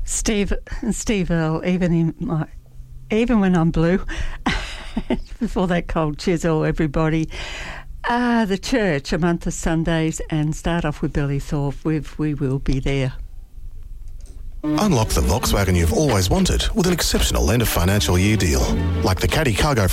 Steve Earle, even when I'm blue, before that cold chisel, everybody. The church, a month of Sundays, and start off with Billy Thorpe with We Will Be There. Unlock the Volkswagen you've always wanted with an exceptional end of financial year deal, like the Caddy Cargo